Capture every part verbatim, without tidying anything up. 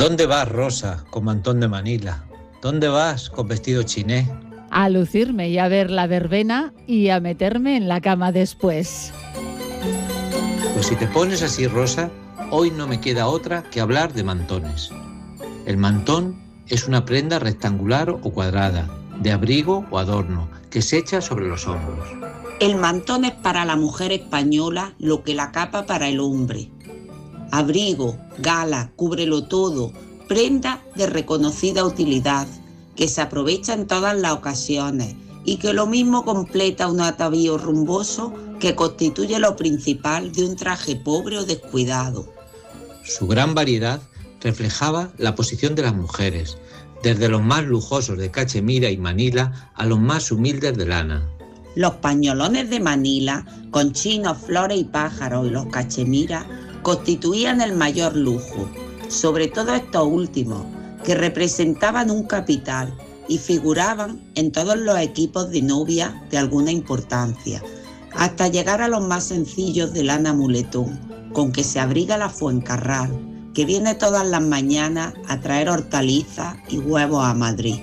¿Dónde vas, Rosa, con mantón de Manila? ¿Dónde vas con vestido chiné? A lucirme y a ver la verbena y a meterme en la cama después. Pues si te pones así, Rosa, hoy no me queda otra que hablar de mantones. El mantón es una prenda rectangular o cuadrada, de abrigo o adorno, que se echa sobre los hombros. El mantón es para la mujer española lo que la capa para el hombre. Abrigo, gala, cúbrelo todo, prenda de reconocida utilidad, que se aprovecha en todas las ocasiones y que lo mismo completa un atavío rumboso que constituye lo principal de un traje pobre o descuidado. Su gran variedad reflejaba la posición de las mujeres, desde los más lujosos de cachemira y Manila a los más humildes de lana. Los pañolones de Manila, con chinos, flores y pájaros, y los cachemiras constituían el mayor lujo, sobre todo estos últimos, que representaban un capital y figuraban en todos los equipos de novia de alguna importancia, hasta llegar a los más sencillos de lana muletón, con que se abriga la Fuencarral, que viene todas las mañanas a traer hortalizas y huevos a Madrid.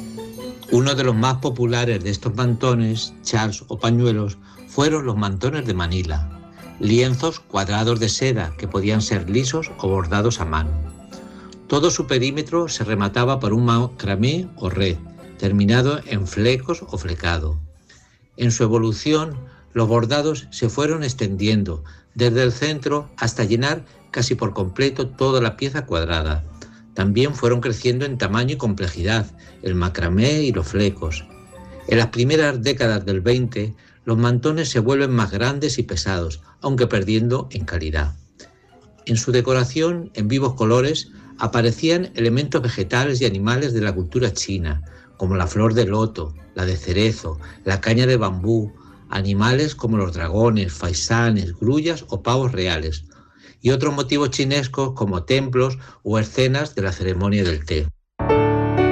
Uno de los más populares de estos mantones, chals o pañuelos, fueron los mantones de Manila, lienzos cuadrados de seda que podían ser lisos o bordados a mano. Todo su perímetro se remataba por un macramé o red, terminado en flecos o flecado. En su evolución, los bordados se fueron extendiendo desde el centro hasta llenar casi por completo toda la pieza cuadrada. También fueron creciendo en tamaño y complejidad el macramé y los flecos. En las primeras décadas del veinte, los mantones se vuelven más grandes y pesados, aunque perdiendo en calidad. En su decoración, en vivos colores, aparecían elementos vegetales y animales de la cultura china, como la flor de loto, la de cerezo, la caña de bambú, animales como los dragones, faisanes, grullas o pavos reales, y otros motivos chinescos como templos o escenas de la ceremonia del té.